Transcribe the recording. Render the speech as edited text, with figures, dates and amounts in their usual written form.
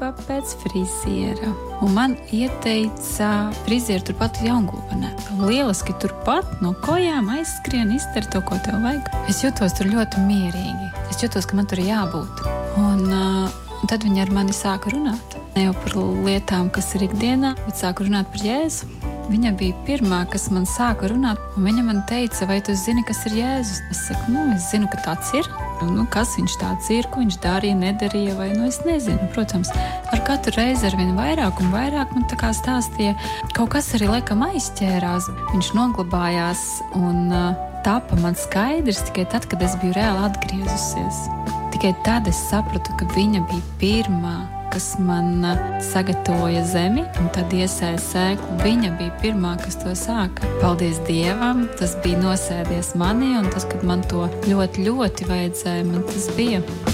pēc friziera. Un man ieteica frizieru turpat Jaungulbenē. Lieliski turpat no kojām aizskrien, izdara to, ko tev vajag. Es jutos tur ļoti mierīgi. Es jutos, ka man tur jābūt. Un tad viņa ar mani sāka runāt. Ne jau par lietām, kas ir ikdienā, bet sāka runāt par Jēzu. Viņa bija pirmā, kas man sāka runāt, un viņa man teica, vai tu zini, kas ir Jēzus? Es saku, es zinu, ka tāds ir. Kas viņš tāds ir, ko viņš darīja, nedarīja, vai es nezinu. Protams, ar katru reizi ar vien vairāk un vairāk man tā kā stāstīja, kaut kas arī laikam aizķērās. Viņš noglabājās un tapa man skaidrs tikai tad, kad es biju reāli atgriezusies. Tikai tad es sapratu, ka viņa bija pirmā, kas man sagatavoja zemi un tad iesēja sēklu. Viņa bija pirmā, kas to sāka. Paldies Dievam, tas bija nosēdies manī un tas, kad man to ļoti, ļoti vajadzēja, man tas bija.